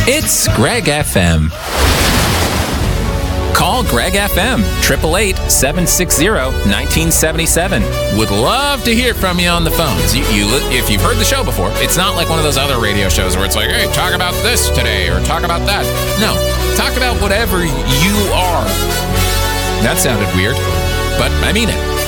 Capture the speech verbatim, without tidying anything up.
It's Greg F M. Call Greg F M, eight eight eight, seven six zero, one nine seven seven. Would love to hear from you on the phones. You, you, if you've heard the show before, it's not like one of those other radio shows where it's like, hey, talk about this today or talk about that. No, talk about whatever you are. That sounded weird, but I mean it.